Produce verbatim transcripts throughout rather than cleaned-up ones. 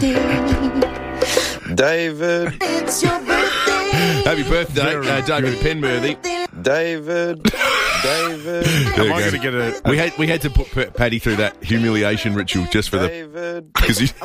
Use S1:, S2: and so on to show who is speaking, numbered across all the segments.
S1: David.
S2: It's your birthday.
S3: Happy birthday, uh, David Penworthy.
S1: David. David.
S3: Am I going to get a? We had we had to put Paddy through that humiliation ritual just for
S1: David.
S3: the because he's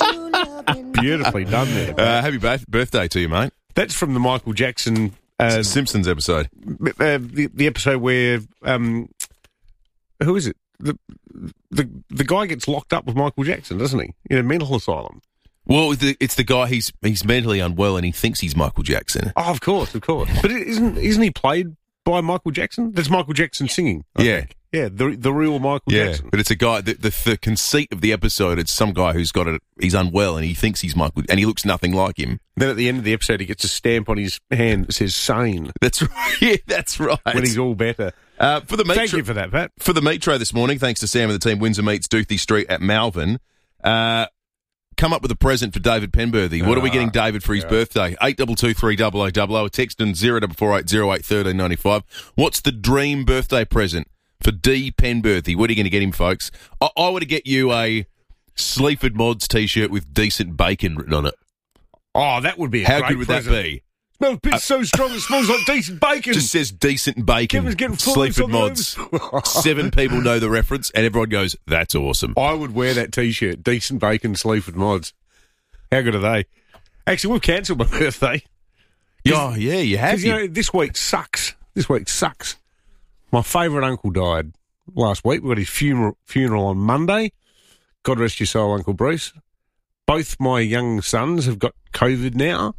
S4: Beautifully done there.
S3: uh, happy birth, birthday to you, mate.
S4: That's from the Michael Jackson uh,
S3: Simpsons episode.
S4: uh, the, the episode where um, who is it? The the the guy gets locked up with Michael Jackson, doesn't he? In a mental asylum.
S3: Well, the, it's the guy he's he's mentally unwell and he thinks he's Michael Jackson.
S4: Oh, of course, of course. But isn't isn't he played by Michael Jackson? That's Michael Jackson singing. I
S3: Yeah.
S4: think. Yeah, the the real Michael
S3: Yeah,
S4: Jackson.
S3: but it's a guy. The, the the conceit of the episode, it's some guy who's got a he's unwell and he thinks he's Michael, and he looks nothing like him.
S4: Then at the end of the episode, he gets a stamp on his hand that says "sane"
S3: That's right. Yeah, that's right.
S4: when he's all better.
S3: Uh, for the meat
S4: Thank
S3: tro-
S4: you for that, Pat.
S3: for the meat tray this morning, thanks to Sam and the team, Windsor Meats, Doothie Street at Malvern. Uh, come up with a present for David Penworthy. What are we getting David for his birthday? Eight double two three double o double o. A text in zero double four eight zero eight thirteen ninety five. What's the dream birthday present for D Penworthy? What are you going to get him, folks? I, I want to get you a Sleaford Mods T-shirt with decent bacon written on it.
S4: Oh, that would be a
S3: How
S4: great
S3: good would
S4: present.
S3: that be?
S4: Smells uh, so strong it smells like decent bacon.
S3: Just says decent bacon.
S4: Kevin's getting full
S3: Sleaford
S4: on
S3: Mods.
S4: those.
S3: Seven people know the reference, and everyone goes, "That's awesome."
S4: I would wear that T-shirt. Decent bacon, Sleaford Mods. How good are they? Actually, we've cancelled my birthday.
S3: Oh, yeah, you have.
S4: Because, you know, this week sucks. This week sucks. My favourite uncle died last week. We got his funeral, funeral on Monday. God rest your soul, Uncle Bruce. Both my young sons have got COVID now.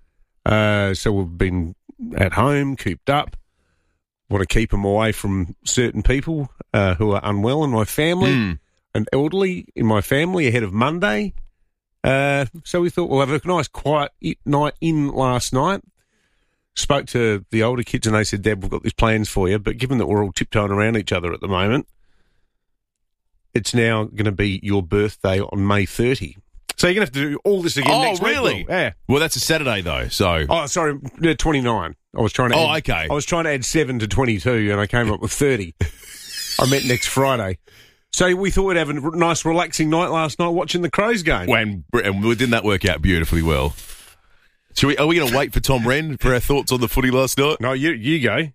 S4: Uh, so we've been at home, cooped up. Want to keep them away from certain people uh, who are unwell in my family
S3: Mm.
S4: and elderly in my family ahead of Monday. Uh, so we thought we'll have a nice quiet i- night in last night. Spoke to the older kids and they said, Dad, we've got these plans for you. But given that we're all tiptoeing around each other at the moment, it's now going to be your birthday on May thirtieth. So you're going to have to do all this again
S3: Oh,
S4: next week.
S3: really?
S4: Will. Yeah.
S3: Well, that's a Saturday, though, so...
S4: Oh, sorry, yeah, twenty-nine. I was trying to
S3: Oh,
S4: add,
S3: okay.
S4: I was trying to add seven to twenty-two and I came up with thirty. I meant next Friday. So we thought we'd have a r- nice relaxing night last night watching the Crows game.
S3: When, and didn't that work out beautifully well? Should we, are we going to wait for Tom Wren for our thoughts on the footy last night?
S4: No, you you go.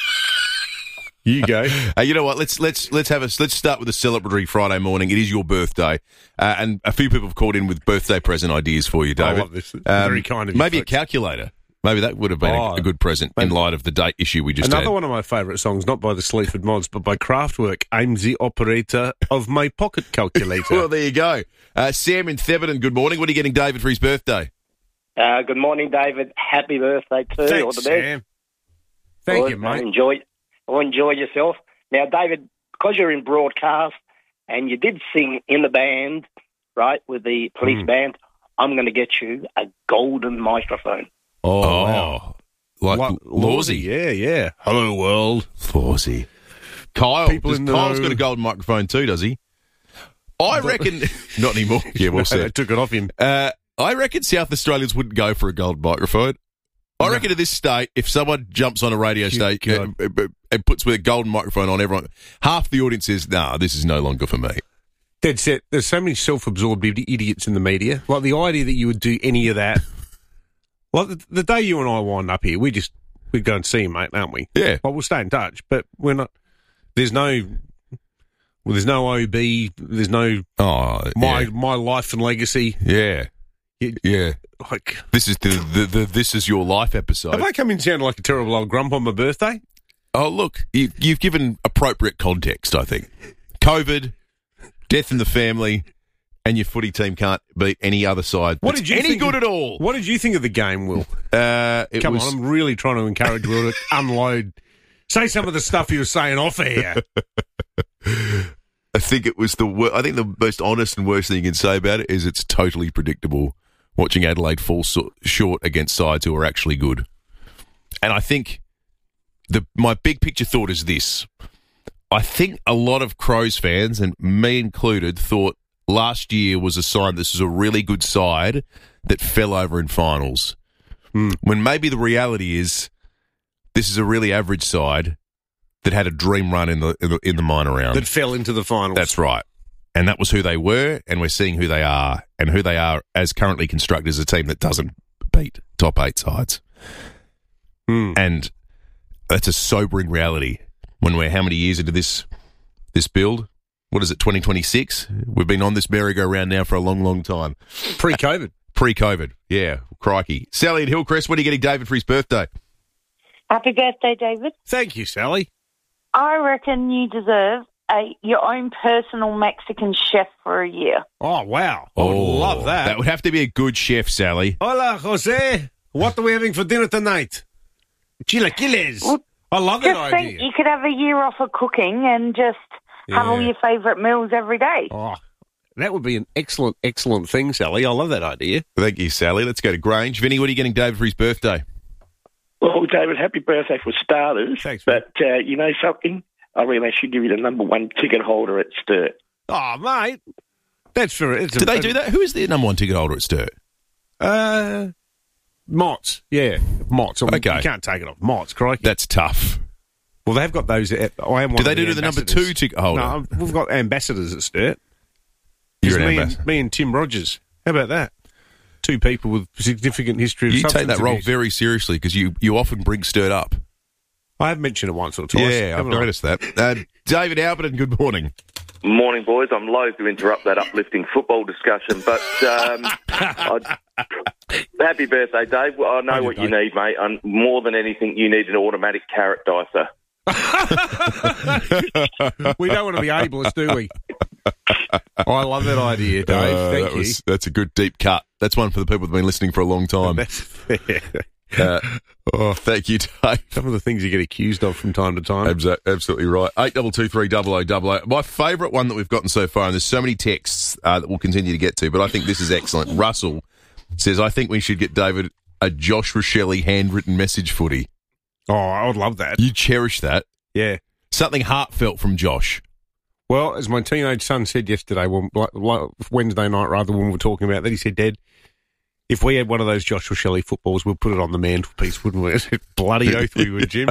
S4: You go.
S3: Uh, you know what? Let's let's let's have a let's start with a celebratory Friday morning. It is your birthday, uh, and a few people have called in with birthday present ideas for you, David.
S4: love this. Very kind of you,
S3: Maybe
S4: folks.
S3: a calculator. Maybe that would have been
S4: Oh,
S3: a, a good present in light of the date issue we just
S4: Another
S3: had.
S4: one of my favourite songs, not by the Sleaford Mods, but by Kraftwerk. I'm the operator of my pocket calculator.
S3: Well, there you go. Uh, Sam in Theberton, good morning. What are you getting David for his birthday?
S5: Uh, good morning, David. Happy birthday too. All
S4: Thanks,
S5: the best.
S4: Sam. Thank
S5: Good.
S4: you, mate.
S5: Enjoy, well, enjoy yourself. Now, David, because you're in broadcast and you did sing in the band, right, with the police
S4: Mm.
S5: band, I'm going to get you a golden microphone.
S4: Oh,
S3: Oh,
S4: wow.
S3: like
S4: Like
S3: Lawsy.
S4: Yeah, yeah. Hello, world.
S3: Lawsy. Kyle.
S4: People
S3: Does,
S4: in the
S3: Kyle's
S4: know.
S3: got a golden microphone too, does he? I reckon... Not anymore. Yeah, well
S4: I
S3: said.
S4: took it off him.
S3: Uh, I reckon South Australians wouldn't go for a gold microphone. I reckon at this state, if someone jumps on a radio
S4: Good
S3: station and, and, and puts with a golden microphone on, everyone, half the audience says, nah, this is no longer for me.
S4: Dead set. There's so many self-absorbed idi- idiots in the media. Like the idea that you would do any of that. Like the, the day you and I wind up here, we just we go and see him, mate, aren't we?
S3: Yeah.
S4: Well, we'll stay in touch, but we're not. There's no. Well, there's no O B. There's no
S3: Oh,
S4: my
S3: yeah.
S4: my life and legacy.
S3: Yeah.
S4: You-
S3: Yeah.
S4: Like,
S3: This is the, the, the This Is Your Life episode.
S4: have I come in sounding like a terrible old grump on my birthday?
S3: Oh, look, you, you've given appropriate context, I think. COVID, death in the family, and your footy team can't beat any other side.
S4: What
S3: that's
S4: did you
S3: any
S4: think
S3: good
S4: of-
S3: at all?
S4: What did you think of the game, Will?
S3: Uh, it
S4: Come
S3: was,
S4: on, I'm really trying to encourage Will to unload. Say some of the stuff you were saying off air.
S3: I think it was the. wor- I think the most honest and worst thing you can say about it is it's totally predictable watching Adelaide fall so, short against sides who are actually good. And I think the my big picture thought is this: I think a lot of Crows fans, and me included, thought last year was a sign this was a really good side that fell over in finals.
S4: Hmm.
S3: When maybe the reality is this is a really average side that had a dream run in the in the, in the minor round.
S4: That fell into the finals.
S3: That's right. And that was who they were, and we're seeing who they are, and who they are as currently constructed as a team that doesn't beat top eight sides.
S4: Mm.
S3: And that's a sobering reality when we're how many years into this this build? What is it, twenty twenty-six? We've been on this merry-go-round now for a long, long time.
S4: Pre-COVID.
S3: Pre-COVID, yeah, crikey. Sally at Hillcrest, what are you getting David for his birthday?
S2: Happy birthday, David.
S4: Thank you, Sally.
S2: I reckon you deserve a your own personal Mexican chef for a year.
S4: Oh, wow. I would love that.
S3: That would have to be a good chef, Sally.
S4: Hola, Jose. What are we having for dinner tonight? Chilaquiles.
S2: Well,
S4: I love
S2: Just
S4: that
S2: think
S4: idea.
S2: you could have a year off of cooking and just have all
S4: Yeah.
S2: your favourite meals every day.
S4: Oh, that would be an excellent, excellent thing, Sally. I love that idea.
S3: Thank you, Sally. Let's go to Grange. Vinny, what are you getting David for his birthday?
S5: Well, David, happy birthday for starters.
S4: Thanks, man.
S5: But uh, you know something? I reckon they should give you the number one ticket holder at Sturt.
S4: Oh, mate. That's for it.
S3: Do they do that? Who is the number one ticket holder at Sturt?
S4: Uh, Mott's. Yeah, Mott's. I mean,
S3: Okay.
S4: You can't take it off. Mott's, crikey.
S3: That's tough.
S4: Well, they've got those. At, I am one
S3: Do
S4: of
S3: they do the number
S4: ambassadors.
S3: two ticket holder?
S4: No, I'm- we've got ambassadors at Sturt.
S3: You're
S4: It's
S3: an
S4: me,
S3: ambassador.
S4: and, me and Tim Rogers. How about that? Two people with significant history of
S3: You take
S4: substance
S3: that role
S4: abuse.
S3: very seriously because you, you often bring Sturt up.
S4: I have mentioned it once or twice.
S3: Yeah, I've
S4: haven't I?
S3: noticed that. Uh, David Alberton, good morning.
S1: Morning, boys. I'm loath to interrupt that uplifting football discussion, but um, I'd- happy birthday, Dave. Well, I know
S4: Thank you,
S1: what you
S4: Dave.
S1: need, mate. And more than anything, you need an automatic carrot dicer.
S4: We don't want to be ableist, do we? I love that idea, Dave.
S3: Uh,
S4: Thank
S3: that
S4: you.
S3: was- that's a good deep cut. That's one for the people who've been listening for a long time.
S4: That's fair.
S3: Uh, oh, thank you, Dave.
S4: Some of the things you get accused of from time to time.
S3: Abso- Absolutely right. Eight double two three double o double o. My favourite one that we've gotten so far, and there's so many texts uh, that we'll continue to get to, but I think this is excellent. Russell says, "I think we should get David a Josh Rochelle handwritten message footy."
S4: Oh, I would love that.
S3: You cherish that.
S4: Yeah.
S3: Something heartfelt from Josh.
S4: Well, as my teenage son said yesterday, when, like, like Wednesday night, rather, when we were talking about that, he said, Dad, if we had one of those Joshua Shelley footballs, we'd put it on the mantelpiece, wouldn't we? Bloody oath we would, Jim.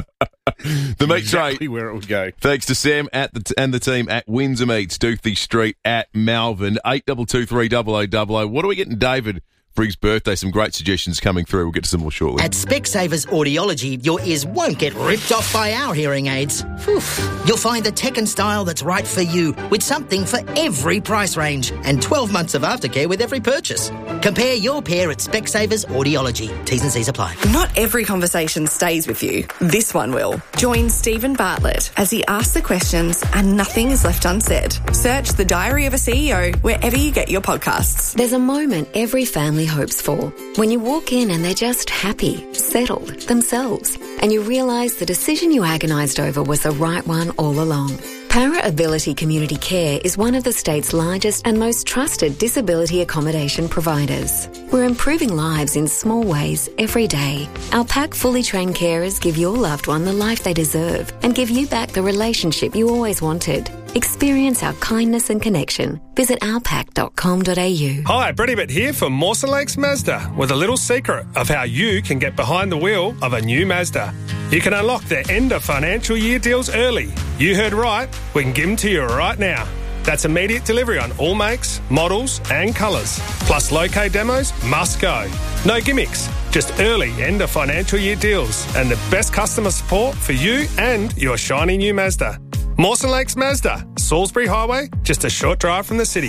S3: The meat
S4: exactly
S3: tray.
S4: where it would go.
S3: Thanks to Sam at the t- and the team at Windsor Meats, Doothie Street at Malvern. Eight double two three double o double o. What are we getting, David, for his birthday? Some great suggestions coming through. We'll get to some more shortly.
S6: At Specsavers Audiology, your ears won't get ripped off by our hearing aids. Phew. You'll find the tech and style that's right for you, with something for every price range, and twelve months of aftercare with every purchase. Compare your pair at Specsavers Audiology. T's and C's apply.
S7: Not every conversation stays with you. This one will. Join Stephen Bartlett as he asks the questions and nothing is left unsaid. Search The Diary of a C E O wherever you get your podcasts.
S8: There's a moment every family hopes for. When you walk in and they're just happy, settled, themselves, and you realise the decision you agonised over was the right one all along. Para Ability Community Care is one of the state's largest and most trusted disability accommodation providers. We're improving lives in small ways every day. Our PAC fully trained carers give your loved one the life they deserve and give you back the relationship you always wanted. Experience our kindness and connection. Visit our pac dot com dot a u.
S9: Hi, Brady Bitt here from Mawson Lakes Mazda with a little secret of how you can get behind the wheel of a new Mazda. You can unlock their end of financial year deals early. You heard right, we can give them to you right now. That's immediate delivery on all makes, models and colours. Plus low-K demos must go. No gimmicks, just early end of financial year deals and the best customer support for you and your shiny new Mazda. Mawson Lakes Mazda, Salisbury Highway, just a short drive from the city.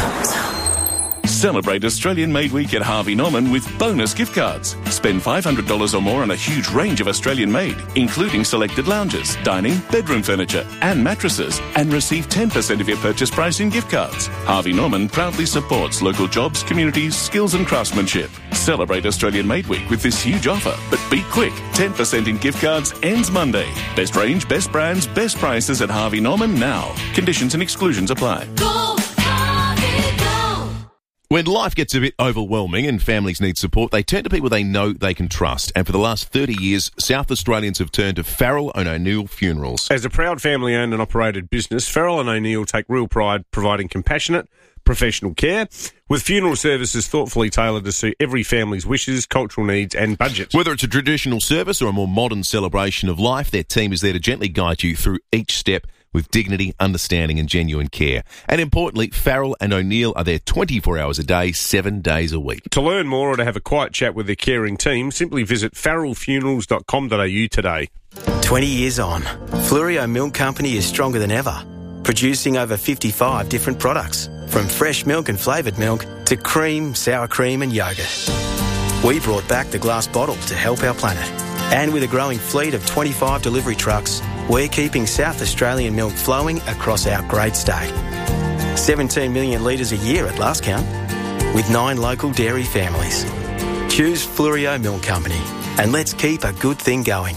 S10: Celebrate Australian Made Week at Harvey Norman with bonus gift cards. Spend five hundred dollars or more on a huge range of Australian made, including selected lounges, dining, bedroom furniture and mattresses, and receive ten percent of your purchase price in gift cards. Harvey Norman proudly supports local jobs, communities, skills and craftsmanship. Celebrate Australian Made Week with this huge offer, but be quick. ten percent in gift cards ends Monday. Best range, best brands, best prices at Harvey Norman now. Conditions and exclusions apply.
S11: Go, Harvey, go!
S3: When life gets a bit overwhelming and families need support, they turn to people they know they can trust. And for the last thirty years, South Australians have turned to Farrell and O'Neill Funerals.
S4: As a proud family-owned and operated business, Farrell and O'Neill take real pride providing compassionate, professional care, with funeral services thoughtfully tailored to suit every family's wishes, cultural needs and budgets.
S3: Whether it's a traditional service or a more modern celebration of life, their team is there to gently guide you through each step with dignity, understanding and genuine care. And importantly, Farrell and O'Neill are there twenty-four hours a day, seven days a week.
S4: To learn more or to have a quiet chat with their caring team, simply visit farrell funerals dot com dot a u today.
S12: twenty years on, Flurio Milk Company is stronger than ever, producing over fifty-five different products, from fresh milk and flavoured milk to cream, sour cream and yoghurt. We brought back the glass bottle to help our planet. And with a growing fleet of twenty-five delivery trucks, we're keeping South Australian milk flowing across our great state. seventeen million litres a year at last count, with nine local dairy families. Choose Flurio Milk Company, and let's keep a good thing going.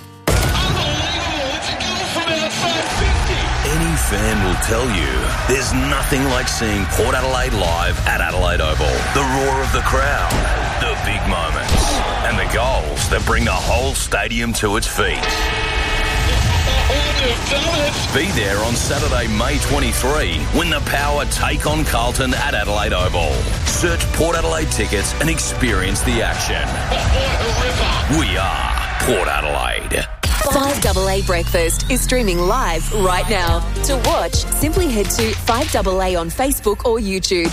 S13: Any fan will tell you there's nothing like seeing Port Adelaide live at Adelaide Oval. The roar of the crowd, the big moments, and the goals that bring the whole stadium to its feet. Be there on Saturday, May twenty-third, when the Power take on Carlton at Adelaide Oval. Search Port Adelaide tickets and experience the action. We are Port Adelaide.
S8: five A A Breakfast is streaming live right now. To watch, simply head to five A A on Facebook or YouTube.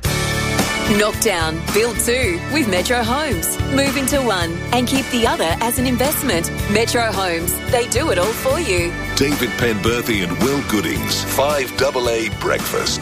S8: Knockdown, build two with Metro Homes. Move into one and keep the other as an investment. Metro Homes, they do it all for you.
S14: David Penberthy and Will Goodings, five A A Breakfast.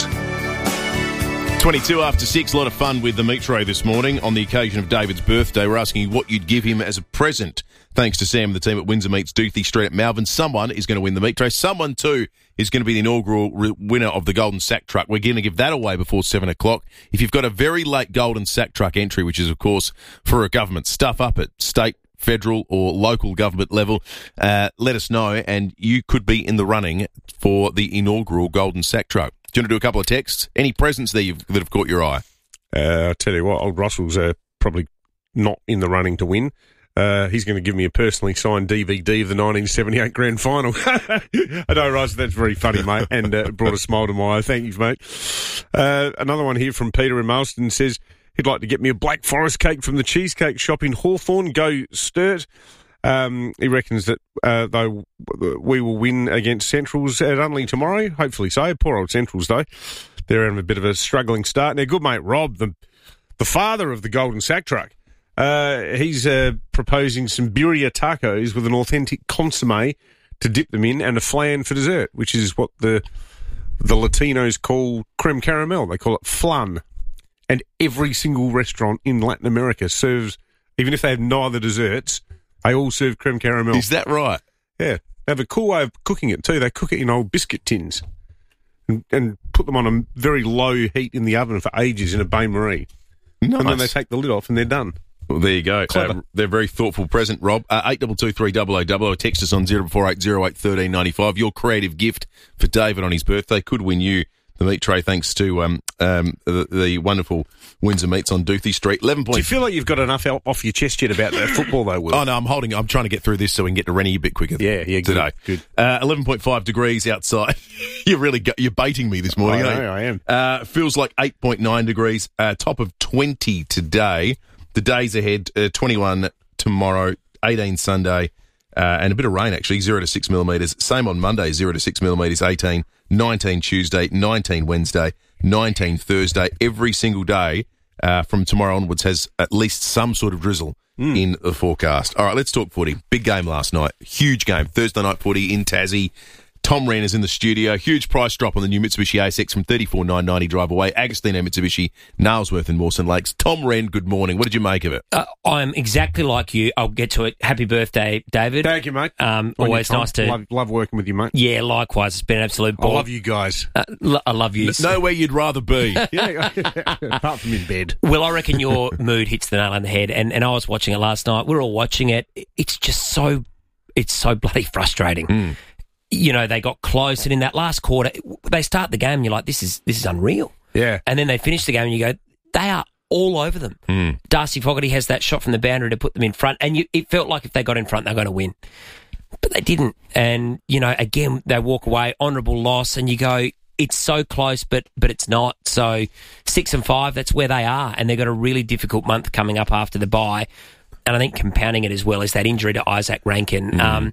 S3: twenty-two after six, a lot of fun with the meat tray this morning on the occasion of David's birthday. We're asking you what you'd give him as a present. Thanks to Sam and the team at Windsor Meats, Doothie Street at Malvern. Someone is going to win the meat tray. Someone, too, is going to be the inaugural re- winner of the Golden Sack Truck. We're going to give that away before seven o'clock. If you've got a very late Golden Sack Truck entry, which is, of course, for a government stuff up at state, federal or local government level, uh, let us know, and you could be in the running for the inaugural Golden Sack Truck. Do you want to do a couple of texts? Any presents there you've, that have caught your eye?
S4: Uh, I'll tell you what, old Russell's uh, probably not in the running to win. Uh, he's going to give me a personally signed D V D of the nineteen seventy-eight Grand Final. I know, Russ, that's very funny, mate, and uh, brought a smile to my eye. Thank you, mate. Uh, another one here from Peter in Marston says he'd like to get me a Black Forest cake from the Cheesecake Shop in Hawthorne. Go Sturt. Um, he reckons that uh, though we will win against Centrals at Unley tomorrow. Hopefully so. Poor old Centrals, though. They're having a bit of a struggling start. Now, good mate Rob, the the father of the Golden Sack Truck, uh, he's uh, proposing some birria tacos with an authentic consomme to dip them in and a flan for dessert, which is what the the Latinos call creme caramel. They call it flan. And every single restaurant in Latin America serves, even if they have no other desserts, they all serve creme caramel.
S3: Is that right?
S4: Yeah. They have a cool way of cooking it too. They cook it in old biscuit tins and, and put them on a very low heat in the oven for ages in a bain-marie.
S3: Nice.
S4: And then they take the lid off and they're done.
S3: Well, there you go. Uh, they're a very thoughtful present, Rob. Uh, eight two two three double oh double oh. Text us on zero four eight zero eight one three nine five. Your creative gift for David on his birthday could win you the meat tray, thanks to um, um, the, the wonderful Windsor Meats on Doothie Street. eleven points.
S4: Do you feel like you've got enough off your chest yet about the football, though, Will?
S3: Oh, no, I'm holding I'm trying to get through this so we can get to Rennie a bit quicker
S4: yeah, yeah,
S3: today.
S4: Good. good.
S3: Uh, eleven point five degrees outside. you're really go- you're baiting me this morning,
S4: I
S3: aren't
S4: know,
S3: you?
S4: I am.
S3: Uh, feels like eight point nine degrees, uh, top of twenty today. The days ahead, uh, twenty-one tomorrow, eighteen Sunday, uh, and a bit of rain, actually, zero to six millimetres. Same on Monday, zero to six millimetres, eighteen, nineteen Tuesday, nineteen Wednesday, nineteen Thursday. Every single day uh, from tomorrow onwards has at least some sort of drizzle mm. in the forecast. All right, let's talk footy. Big game last night. Huge game. Thursday night footy in Tassie. Tom Wren is in the studio. Huge price drop on the new Mitsubishi A S X from thirty-four thousand nine hundred ninety drive away. Agostino Mitsubishi, Nailsworth and Mawson Lakes. Tom Wren, good morning. What did you make of it?
S15: Uh, I'm exactly like you. I'll get to it. Happy birthday, David.
S4: Thank you, mate.
S15: Um, always nice to...
S4: Love, love working with you, mate.
S15: Yeah, likewise. It's been an absolute ball.
S4: I love you guys.
S15: Uh, lo- I love you.
S3: Nowhere you'd rather be.
S4: yeah, apart from in bed.
S15: Well, I reckon your mood hits the nail on the head, and, and I was watching it last night. We were all watching it. It's just so... It's so bloody frustrating.
S3: Mm.
S15: You know, they got close, and in that last quarter, they start the game, and you're like, this is this is unreal.
S4: Yeah.
S15: And then they finish the game, and you go, they are all over them.
S3: Mm.
S15: Darcy Fogarty has that shot from the boundary to put them in front, and you, it felt like if they got in front, they're going to win. But they didn't. And, you know, again, they walk away, honourable loss, and you go, it's so close, but but it's not. So six and five, that's where they are, and they've got a really difficult month coming up after the bye. And I think compounding it as well is that injury to Isaac Rankin. Mm. Um,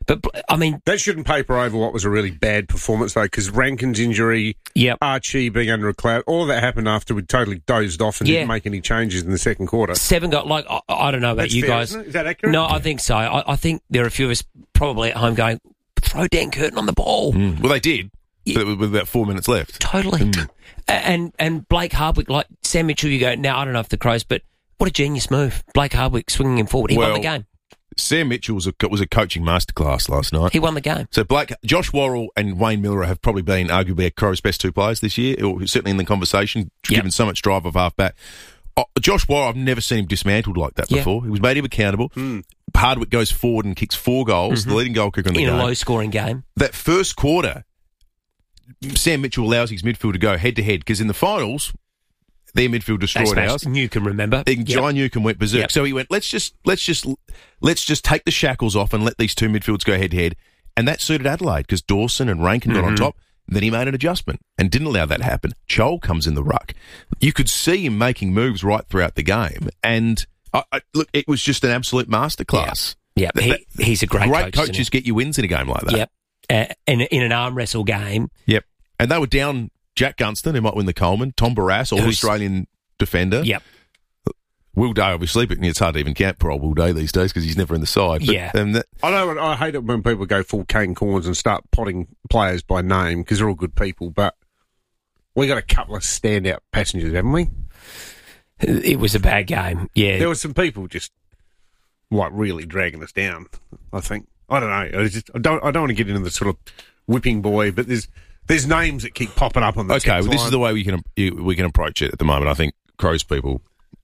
S15: But, I mean...
S4: That shouldn't paper over what was a really bad performance, though, because Rankin's injury,
S15: yep.
S4: Archie being under a cloud, all of that happened after we totally dozed off and
S15: Yeah.
S4: didn't make any changes in the second quarter.
S15: Seven got like I, I don't know about
S4: That's
S15: you
S4: fair,
S15: guys.
S4: isn't it? Is that accurate?
S15: No, I think so. I, I think there are a few of us probably at home going, throw Dan Curtin on the ball.
S3: Mm. Well, they did.
S15: Yeah.
S3: But with about four minutes left.
S15: Totally.
S3: Mm.
S15: And and Blake Hardwick, like Sam Mitchell, you go, now I don't know if the Crows, but what a genius move. Blake Hardwick swinging him forward. He
S3: well,
S15: won the game.
S3: Sam Mitchell was a, was a coaching masterclass last night.
S15: He won the game.
S3: So Blake, Josh Worrell and Wayne Miller have probably been arguably a Crows' best two players this year, or certainly in the conversation,
S15: Yep.
S3: given so much drive of half back. Oh, Josh Worrell, I've never seen him dismantled like that
S15: Yeah.
S3: before. He was made him accountable.
S4: Mm.
S3: Hardwick goes forward and kicks four goals,
S15: Mm-hmm.
S3: the leading goal kicker in the
S15: In
S3: game.
S15: a low-scoring game.
S3: That first quarter, Sam Mitchell allows his midfield to go head-to-head, because in the finals, their midfield
S15: They
S3: destroyed
S15: smashed
S3: ours.
S15: Newcombe, remember?
S3: And
S15: Yep.
S3: John Newcombe went berserk.
S15: Yep.
S3: So he went, let's just let's just let's just take the shackles off and let these two midfields go head to head. And that suited Adelaide because Dawson and Rankin got on
S15: Mm-hmm.
S3: top. And then he made an adjustment and didn't allow that to happen. Chol comes in the ruck. You could see him making moves right throughout the game. And I, I, look, it was just an absolute masterclass.
S15: Yeah,
S3: That-
S15: he,
S3: that-
S15: he's a great,
S3: Great
S15: coach.
S3: coaches get you wins in a game like that.
S15: Yep. Uh, in, in an arm wrestle game.
S3: Yep. And they were down Jack Gunston, who might win the Coleman, Tom Barras, All-Australian defender.
S15: Yep.
S3: Will Day, obviously, but it's hard to even count poor old Will Day these days because he's never in the side. But,
S15: Yeah.
S3: um, that,
S4: I know. I hate it when people go full Kane Corns and start potting players by name because they're all good people, but we got a couple of standout passengers, haven't we?
S15: It was a bad game. Yeah.
S4: There were some people just like really dragging us down. I think I don't know. I just I don't I don't want to get into the sort of whipping boy, but there's there's names that keep popping up on the
S3: okay,
S4: text
S3: well, this
S4: line.
S3: is the way we can you, we can approach it at the moment. I think Crows people,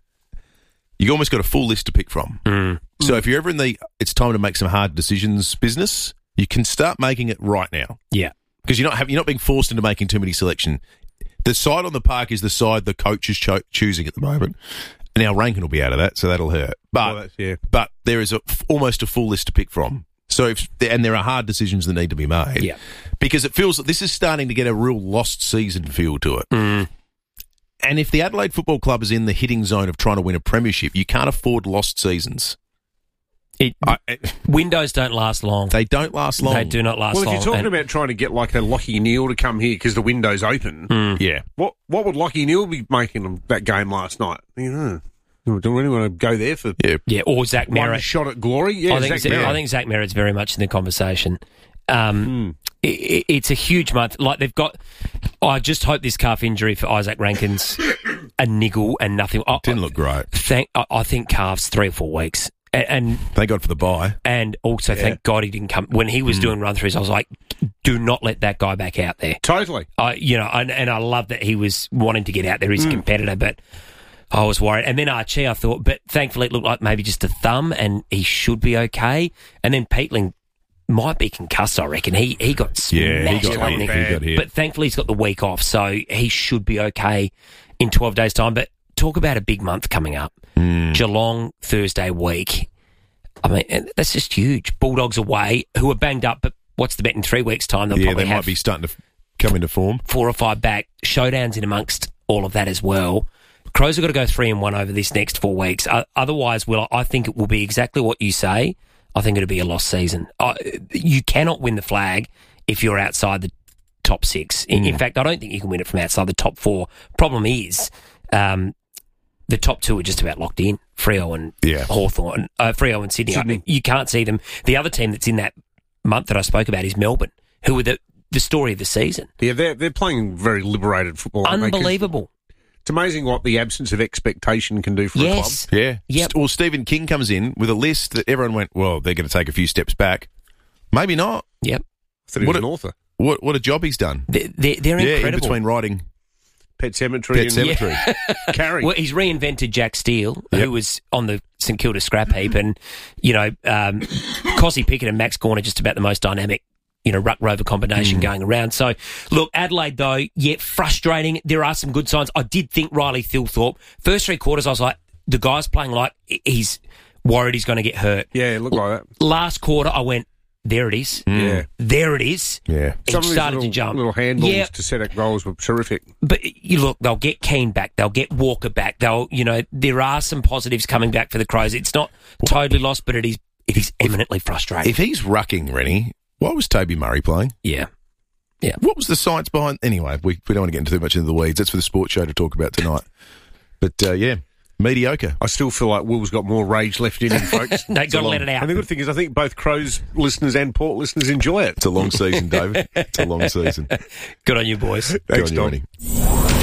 S3: you almost got a full list to pick from.
S15: Mm.
S3: So if you're ever in the it's time to make some hard decisions business, you can start making it right now.
S15: Yeah.
S3: Because you're not have, you're not being forced into making too many selection. The side on the park is the side the coach is cho- choosing at the moment. Now Rankin will be out of that, so that'll hurt. But
S4: Well, that's- yeah.
S3: but there is a, almost a full list to pick from. So if and there are hard decisions that need to be made.
S15: Yeah.
S3: Because it feels that this is starting to get a real lost season feel to it.
S15: Mm.
S3: And if the Adelaide Football Club is in the hitting zone of trying to win a premiership, you can't afford lost seasons.
S15: It,
S3: I,
S15: windows don't last long.
S3: They don't last long.
S15: They do not last
S4: Well, if
S15: long.
S4: you're talking
S15: And-
S4: about trying to get like a Lockie Neal to come here because the window's open,
S15: Mm.
S3: Yeah.
S4: what what would Lockie Neal be making them that game last night? You know, don't really want to go there for
S3: Yeah.
S15: yeah, or Zach
S4: one
S15: Merritt.
S4: shot at glory. Yeah,
S15: I think
S4: Zach
S15: Zach,
S4: Merritt.
S15: I think Zach Merritt's very much in the conversation. Um, it, it, it's a huge month. Like they've got. I just hope this calf injury for Isaac Rankin's a niggle and nothing. I,
S3: Didn't look great.
S15: Thank. I, I think calves three or four weeks. And, and
S3: Thank God for the bye.
S15: and also thank God he didn't come when he was doing run throughs. I was like, do not let that guy back out there.
S4: Totally.
S15: I, you know, and, and I love that he was wanting to get out there. He's a competitor, but I was worried. And then Archie, I thought, but thankfully it looked like maybe just a thumb, and he should be okay. And then Peatling might be concussed, I reckon. He he got smashed.
S3: Yeah, he got
S15: up,
S3: hit.
S15: Nick.
S3: He got hit.
S15: But thankfully he's got the week off, so he should be okay in twelve days' time. But talk about a big month coming up.
S3: Mm.
S15: Geelong, Thursday week. I mean, and that's just huge. Bulldogs away, who are banged up, but what's the bet in three weeks' time? They'll
S3: Yeah,
S15: probably
S3: they
S15: have
S3: might be starting to f- come into form.
S15: four or five back. Showdowns in amongst all of that as well. Crows have got to go three and one over this next four weeks. Uh, otherwise, Will, I think it will be exactly what you say. I think it'll be a lost season. Uh, you cannot win the flag if you're outside the top six. In, in fact, I don't think you can win it from outside the top four. Problem is, um, the top two are just about locked in. Freo and
S3: Yeah.
S15: Hawthorn, uh, Freo and Sydney.
S4: Sydney.
S15: I mean, you can't see them. The other team that's in that month that I spoke about is Melbourne, who are the, the story of the season.
S4: Yeah, they're they're playing very liberated football. aren't they? 'Cause
S15: Unbelievable.
S4: It's amazing what the absence of expectation can do for
S15: Yes.
S4: a club.
S3: Yeah.
S15: Yep.
S3: St- Well, Stephen King comes in with a list that everyone went, well, they're going to take a few steps back. Maybe not.
S15: Yep.
S4: I thought he
S3: What
S4: was
S3: a-
S4: an author.
S3: What what a job he's done.
S15: They're, they're, they're
S3: Yeah, in
S15: incredible.
S3: between writing
S4: Pet Cemetery.
S3: Pet
S4: and
S3: Cemetery.
S4: Carrie.
S15: Well, he's reinvented Jack Steele,
S3: Yep.
S15: who was on the St Kilda scrap heap, and, you know, um, Cossie Pickett and Max Gawn are just about the most dynamic, you know, ruck rover combination going around. So, look, Adelaide, though, yeah, frustrating. There are some good signs. I did think Riley Thilthorpe, first three quarters, I was like, the guy's playing like he's worried he's going to get hurt.
S4: Yeah, it looked like that.
S15: Last quarter, I went, there it is.
S4: Yeah.
S15: There it is.
S3: Yeah.
S15: It
S4: Some of these
S15: started
S4: little,
S15: to jump.
S4: little handballs
S15: Yeah.
S4: to set up goals were terrific.
S15: But you look, they'll get Keane back. They'll get Walker back. They'll, you know, there are some positives coming back for the Crows. It's not totally lost, but it is. it is eminently frustrating.
S3: If he's rucking, Rennie, why was Toby Murray playing?
S15: Yeah. Yeah.
S3: What was the science behind... Anyway, we, we don't want to get into too much into the weeds. That's for the sports show to talk about tonight. But, uh, yeah, mediocre.
S4: I still feel like Will's got more rage left in him, folks.
S15: No, got to let it out.
S4: And the good thing is I think both Crows listeners and Port listeners enjoy it.
S3: It's a long season, David. It's a long season.
S15: Good on you, boys.
S4: Thanks,
S3: Good on you,
S4: Tom.
S3: Rennie.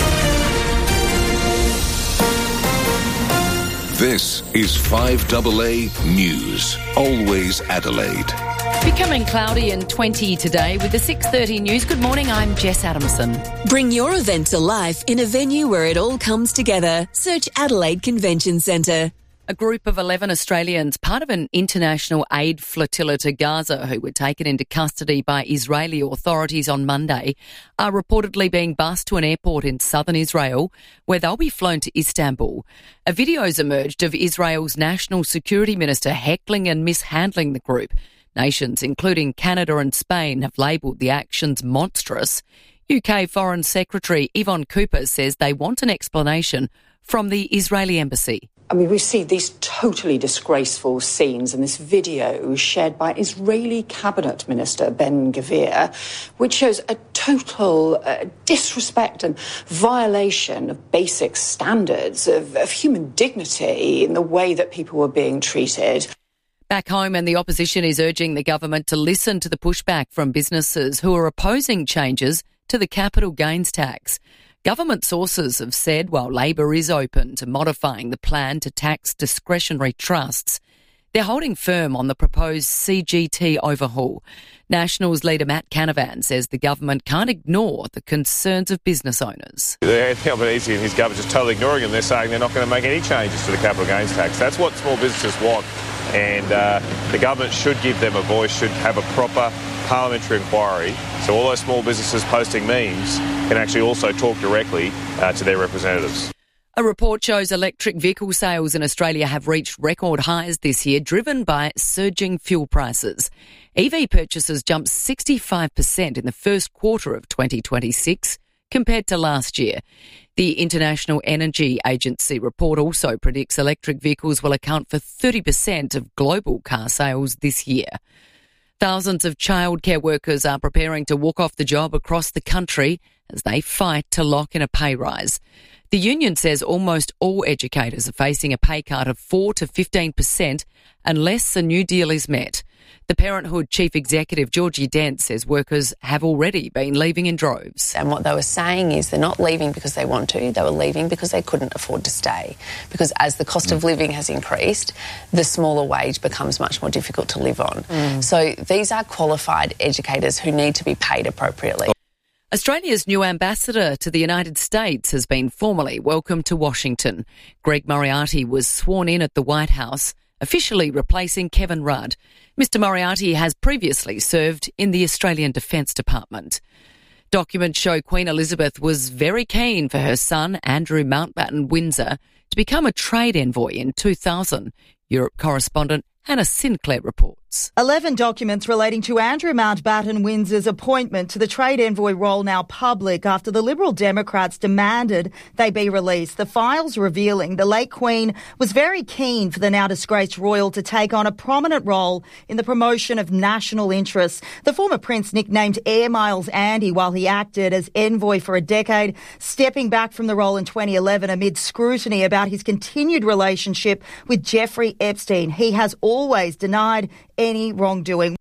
S14: This is five A A News. Always Adelaide.
S16: Becoming cloudy and twenty today with the six thirty news. Good morning, I'm Jess Adamson.
S17: Bring your event to life in a venue where it all comes together. Search Adelaide Convention Centre.
S16: A group of eleven Australians, part of an international aid flotilla to Gaza who were taken into custody by Israeli authorities on Monday, are reportedly being bussed to an airport in southern Israel where they'll be flown to Istanbul. A video's emerged of Israel's national security minister heckling and mishandling the group. Nations, including Canada and Spain, have labelled the actions monstrous. U K Foreign Secretary Yvonne Cooper says they want an explanation from the Israeli embassy.
S18: I mean, we see these totally disgraceful scenes in this video shared by Israeli Cabinet Minister Ben Gvir, which shows a total uh, disrespect and violation of basic standards of, of human dignity in the way that people were being treated.
S16: Back home, and the opposition is urging the government to listen to the pushback from businesses who are opposing changes to the capital gains tax. Government sources have said while Labor is open to modifying the plan to tax discretionary trusts, they're holding firm on the proposed C G T overhaul. Nationals leader Matt Canavan says the government can't ignore the concerns of business owners.
S19: Anthony Albanese and his government just totally ignoring them. They're saying they're not going to make any changes to the capital gains tax. That's what small businesses want. And uh, the government should give them a voice, should have a proper parliamentary inquiry, so all those small businesses posting memes can actually also talk directly uh, to their representatives.
S16: A report shows electric vehicle sales in Australia have reached record highs this year, driven by surging fuel prices. E V purchases jumped sixty-five percent in the first quarter of twenty twenty-six compared to last year. The International Energy Agency report also predicts electric vehicles will account for thirty percent of global car sales this year. Thousands of childcare workers are preparing to walk off the job across the country as they fight to lock in a pay rise. The union says almost all educators are facing a pay cut of four to fifteen percent unless a new deal is met. The Parenthood Chief Executive, Georgie Dent, says workers have already been leaving in droves.
S20: And what they were saying is they're not leaving because they want to, they were leaving because they couldn't afford to stay. Because as the cost of living has increased, the smaller wage becomes much more difficult to live on. Mm. So these are qualified educators who need to be paid appropriately.
S16: Australia's new ambassador to the United States has been formally welcomed to Washington. Greg Moriarty was sworn in at the White House, officially replacing Kevin Rudd. Mister Moriarty has previously served in the Australian Defence Department. Documents show Queen Elizabeth was very keen for her son, Andrew Mountbatten Windsor, to become a trade envoy in two thousand. Europe correspondent Hannah Sinclair reports.
S21: Eleven documents relating to Andrew Mountbatten Windsor's appointment to the trade envoy role now public after the Liberal Democrats demanded they be released. The files revealing the late Queen was very keen for the now disgraced royal to take on a prominent role in the promotion of national interests. The former prince nicknamed Air Miles Andy while he acted as envoy for a decade, stepping back from the role in twenty eleven amid scrutiny about his continued relationship with Jeffrey Epstein. He has always denied any wrongdoing.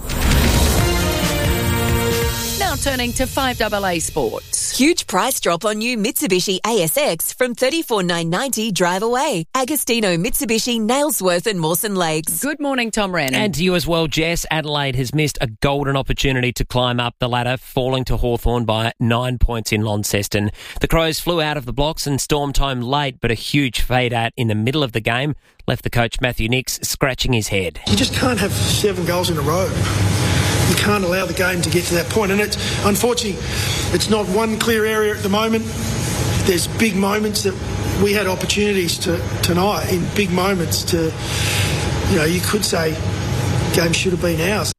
S16: Now turning to five A A Sports.
S17: Huge price drop on new Mitsubishi A S X from thirty-four thousand nine hundred ninety dollars drive away. Agostino Mitsubishi, Nailsworth and Mawson Lakes.
S16: Good morning, Tom Wren.
S15: And to you as well, Jess. Adelaide has missed a golden opportunity to climb up the ladder, falling to Hawthorn by nine points in Launceston. The Crows flew out of the blocks and stormed home late, but a huge fade out in the middle of the game left the coach Matthew Nicks scratching his head.
S22: You just can't have seven goals in a row. You can't allow the game to get to that point. And it's unfortunately, it's not one clear area at the moment. There's big moments that we had opportunities to tonight, in big moments to, you know, you could say game should have been ours.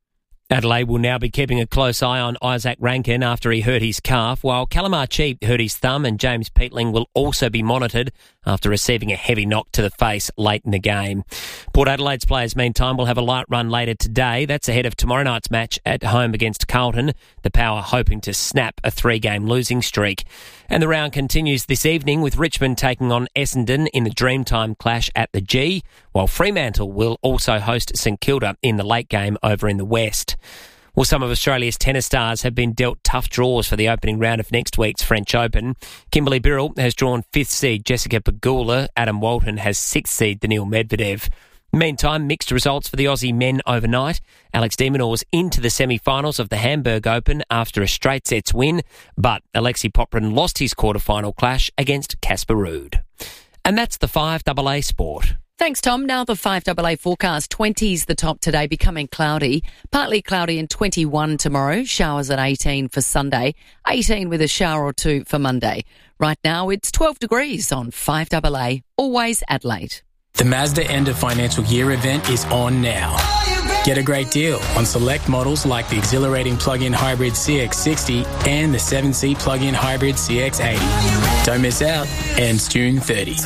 S15: Adelaide will now be keeping a close eye on Isaac Rankin after he hurt his calf, while Calamar Cheap hurt his thumb, and James Peatling will also be monitored after receiving a heavy knock to the face late in the game. Port Adelaide's players, meantime, will have a light run later today. That's ahead of tomorrow night's match at home against Carlton, the Power hoping to snap a three-game losing streak. And the round continues this evening with Richmond taking on Essendon in the Dreamtime clash at the G, while Fremantle will also host St Kilda in the late game over in the West. Well, some of Australia's tennis stars have been dealt tough draws for the opening round of next week's French Open. Kimberly Birrell has drawn fifth seed Jessica Pegula. Adam Walton has sixth seed Daniil Medvedev. Meantime, mixed results for the Aussie men overnight. Alex de Minaur was into the semi-finals of the Hamburg Open after a straight sets win, but Alexei Poprin lost his quarter-final clash against Casper Ruud. And that's the five A A Sport.
S16: Thanks, Tom. Now the five A A forecast. twenty's the top today, becoming cloudy. Partly cloudy and twenty-one tomorrow. Showers at eighteen for Sunday. eighteen with a shower or two for Monday. Right now it's twelve degrees on five A A. Always Adelaide.
S2: The Mazda End of Financial Year event is on now. Get a great deal on select models like the exhilarating plug-in hybrid C X sixty and the seven-seat plug-in hybrid C X eighty. Don't miss out. Ends June thirtieth.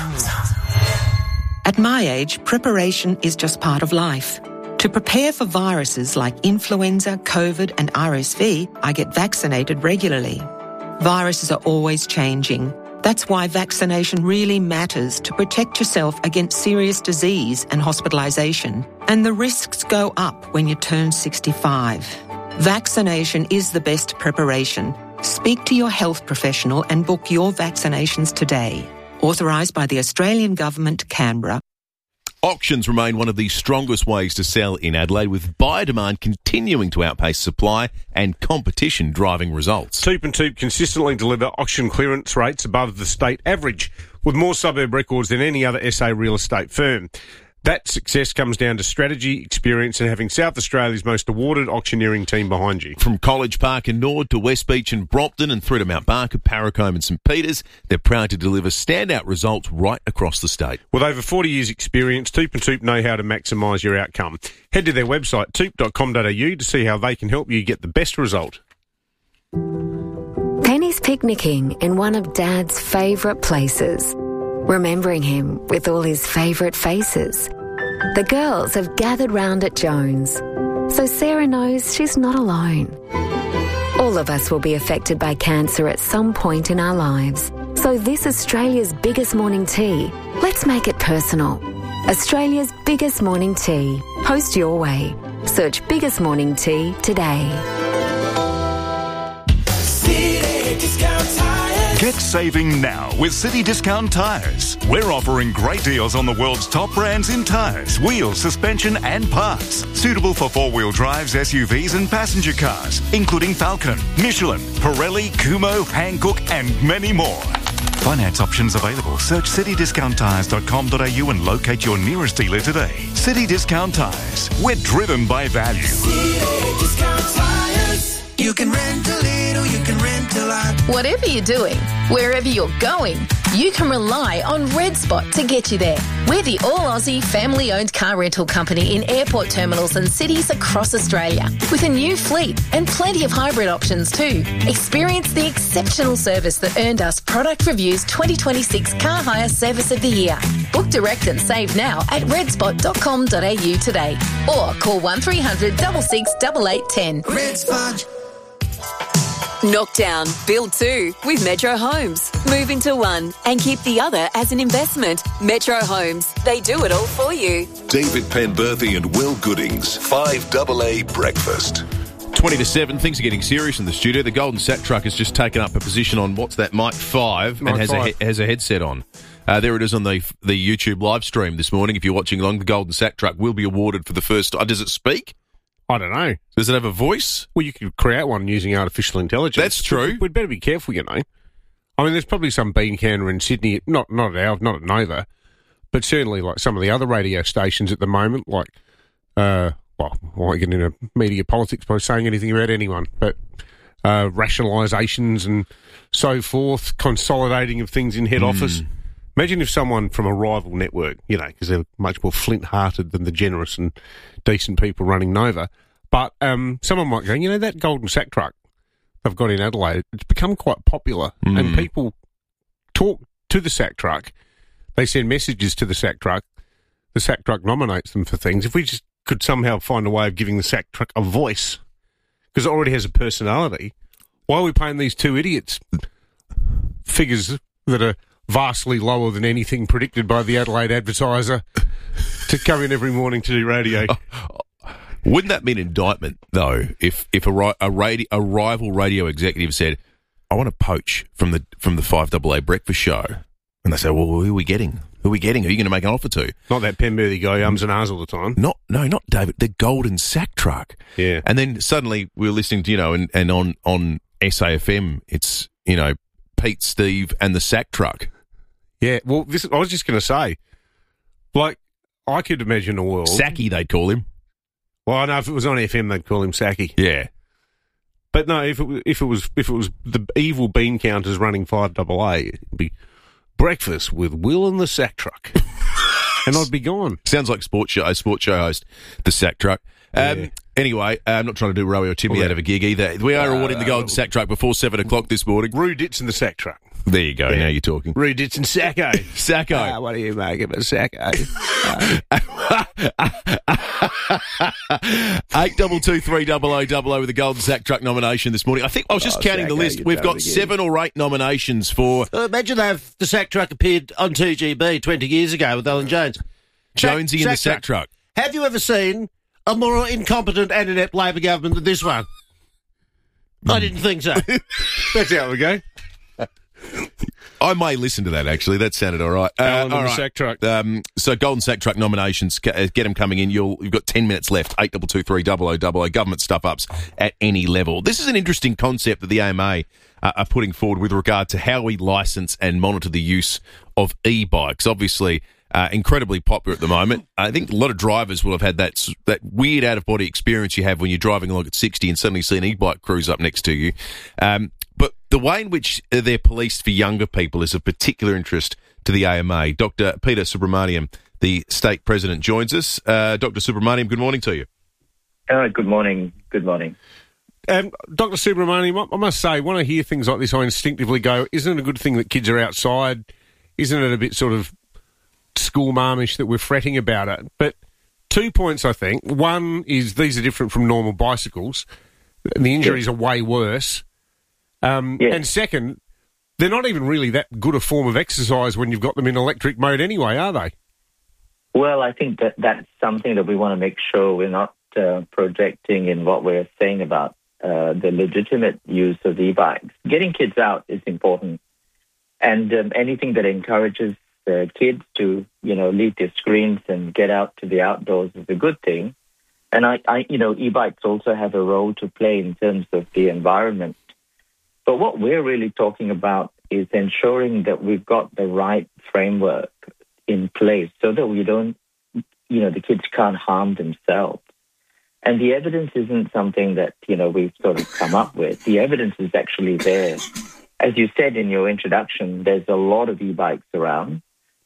S5: At my age, preparation is just part of life. To prepare for viruses like influenza, COVID and R S V, I get vaccinated regularly. Viruses are always changing. That's why vaccination really matters to protect yourself against serious disease and hospitalisation. And the risks go up when you turn sixty-five. Vaccination is the best preparation. Speak to your health professional and book your vaccinations today. Authorised by the Australian Government, Canberra.
S3: Auctions remain one of the strongest ways to sell in Adelaide, with buyer demand continuing to outpace supply and competition driving results.
S4: Toop and Toop consistently deliver auction clearance rates above the state average, with more suburb records than any other S A real estate firm. That success comes down to strategy, experience and having South Australia's most awarded auctioneering team behind you.
S3: From College Park and Nord to West Beach and Brompton and through to Mount Barker, Parracombe and St Peters, they're proud to deliver standout results right across the state.
S4: With over forty years experience, Toop and Toop know how to maximise your outcome. Head to their website, toop dot com dot a u, to see how they can help you get the best result.
S8: Penny's picnicking in one of Dad's favourite places, remembering him with all his favourite faces. The girls have gathered round at Jones, so Sarah knows she's not alone. All of us will be affected by cancer at some point in our lives. So this Australia's biggest morning tea, let's make it personal. Australia's biggest morning tea. Post your way. Search Biggest Morning Tea today.
S23: City Discount Tires. Get saving now with City Discount Tires. We're offering great deals on the world's top brands in tires, wheels, suspension and parts. Suitable for four-wheel drives, S U Vs and passenger cars, including Falcon, Michelin, Pirelli, Kumho, Hankook and many more. Finance options available. Search city discount tires dot com dot a u and locate your nearest dealer today. City Discount Tires. We're driven by value.
S11: City Discount Tires. You can rent a little, you can rent a lot.
S24: Whatever you're doing, wherever you're going, you can rely on Red Spot to get you there. We're the all-Aussie family-owned car rental company in airport terminals and cities across Australia, with a new fleet and plenty of hybrid options too. Experience the exceptional service that earned us Product Review's twenty twenty-six Car Hire Service of the Year. Book direct and save now at red spot dot com dot a u today, or call one three hundred six six eight eight one zero.
S11: Red Spot.
S17: Knock down, build two with Metro Homes. Move into one and keep the other as an investment. Metro Homes, they do it all for you.
S14: David Penberthy and Will Goodings, five A A Breakfast.
S3: twenty to seven, things are getting serious in the studio. The Golden Sat Truck has just taken up a position on what's that, Mike five,
S4: Mike
S3: and has
S4: five.
S3: a he- has a headset on. Uh, there it is on the the YouTube live stream this morning. If you're watching along, the Golden Sat Truck will be awarded for the first time. Does it speak?
S4: I don't know.
S3: Does it have a voice?
S4: Well, you could create one using artificial intelligence.
S3: That's true.
S4: We'd better be careful, you know. I mean, there's probably some bean counter in Sydney, not not at our, not at Nova, but certainly like some of the other radio stations at the moment, like, uh, well, I won't get into media politics by saying anything about anyone, but uh, rationalisations and so forth, consolidating of things in head
S3: Mm.
S4: office. Imagine if someone from a rival network, you know, because they're much more flint-hearted than the generous and decent people running Nova, But um, someone might go, you know, that golden sack truck they've got in Adelaide, it's become quite popular,
S3: Mm.
S4: and people talk to the sack truck. They send messages to the sack truck. The sack truck nominates them for things. If we just could somehow find a way of giving the sack truck a voice, because it already has a personality, why are we paying these two idiots figures that are vastly lower than anything predicted by the Adelaide Advertiser to come in every morning to do radio?
S3: Wouldn't that be an indictment, though, if if a, ri- a, radio, a rival radio executive said, I want to poach from the from the five A A breakfast show? And they say, well, who are we getting? Who are we getting? Who are you going to make an offer to?
S4: Not that Penberthy guy who ums and ahs all the time.
S3: Not, no, not David. The golden sack truck.
S4: Yeah.
S3: And then suddenly we were listening to, you know, and, and on, on S A F M, it's, you know, Pete, Steve and the sack truck.
S4: Yeah, well, this I was just going to say, like, I could imagine a world...
S3: Sacky, they'd call him.
S4: Well, I know if it was on F M, they'd call him Sacky.
S3: Yeah.
S4: But no, if it, was- if it was if it was the evil bean counters running five A A, it'd be breakfast with Will and the sack truck. And I'd be gone.
S3: Sounds like sports show, a sports show host, the sack truck. Um,
S4: Yeah.
S3: Anyway, uh, I'm not trying to do Rowie or Timmy
S4: Well,
S3: out of a gig either. We are
S4: uh,
S3: awarding the golden sack truck before seven o'clock this morning.
S4: Roo Ditz and the sack truck.
S3: There you go.
S4: Yeah.
S3: Now you're talking.
S4: Roo Ditz and Sacco.
S3: Sacco.
S4: Ah, what do you make of a Sacco?
S3: Eight double two three double o double o with the golden sack truck nomination this morning. I think I was just
S1: Oh,
S3: counting the
S1: Sacco,
S3: list.
S1: you've
S3: We've
S1: done
S3: got
S1: it again.
S3: seven or eight nominations for
S1: Uh, imagine if the sack truck appeared on two G B twenty years ago with Alan Jones.
S3: Jonesy and the
S1: sack
S3: sack truck.
S1: Have you ever seen a more incompetent and inept Labor government than this one? I didn't think so.
S4: That's how we go.
S3: I may listen to that, actually. That sounded all right. Uh,
S4: Alan
S3: all
S4: and the
S3: right.
S4: sack truck.
S3: Um, so, golden sack truck nominations, ca- uh, get them coming in. You'll, you've got ten minutes left. eight double two three double o double o. Government stuff-ups at any level. This is an interesting concept that the A M A uh, are putting forward with regard to how we licence and monitor the use of e-bikes. Obviously, uh, incredibly popular at the moment. I think a lot of drivers will have had that s- that weird out-of-body experience you have when you're driving along at sixty and suddenly see an e-bike cruise up next to you. Um, but the way in which they're policed for younger people is of particular interest to the A M A. Doctor Peter Subramaniam, the state president, joins us. Uh, Doctor Subramaniam, good morning to you.
S6: Uh, good morning. Good morning.
S4: Um, Doctor Subramaniam, I must say, when I hear things like this, I instinctively go, isn't it a good thing that kids are outside? Isn't it a bit sort of school marmish that we're fretting about it? But two points, I think. One is these are different from normal bicycles, and the injuries
S6: Yes.
S4: are way worse. Um,
S6: Yes.
S4: And second, they're not even really that good a form of exercise when you've got them in electric mode anyway, are they?
S6: Well, I think that that's something that we want to make sure we're not uh, projecting in what we're saying about uh, the legitimate use of e-bikes. Getting kids out is important. And um, anything that encourages uh, kids to, you know, leave their screens and get out to the outdoors is a good thing. And, I, I, you know, e-bikes also have a role to play in terms of the environment. But what we're really talking about is ensuring that we've got the right framework in place so that we don't, you know, the kids can't harm themselves. And the evidence isn't something that, you know, we've sort of come up with. The evidence is actually there. As you said in your introduction, there's a lot of e-bikes around.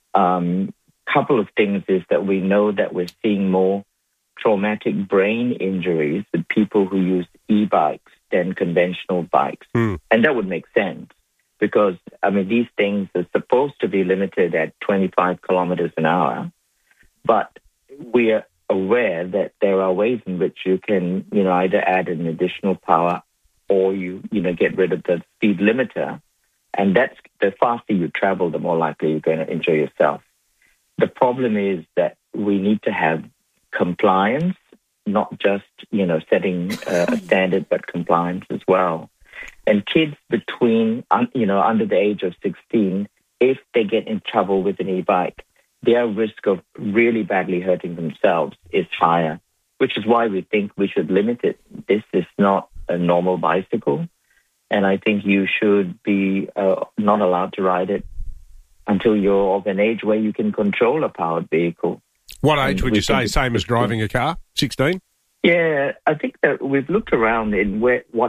S6: Um, couple of things is that we know that we're seeing more traumatic brain injuries with people who use e-bikes than conventional bikes.
S4: Hmm.
S6: And that would make sense because, I mean, these things are supposed to be limited at twenty-five kilometers an hour, but we are aware that there are ways in which you can, you know, either add an additional power or you, you know, get rid of the speed limiter. And that's the faster you travel, the more likely you're going to injure yourself. The problem is that we need to have compliance, not just, you know, setting uh, a standard, but compliance as well. And kids between, um, you know, under the age of sixteen, if they get in trouble with an e-bike, their risk of really badly hurting themselves is higher, which is why we think we should limit it. This is not a normal bicycle, and I think you should be uh, not allowed to ride it until you're of an age where you can control a powered vehicle.
S4: What age
S6: And
S4: would
S6: we
S4: you say?
S6: think-
S4: Same as driving a car? sixteen?
S6: Yeah, I think that we've looked around in where what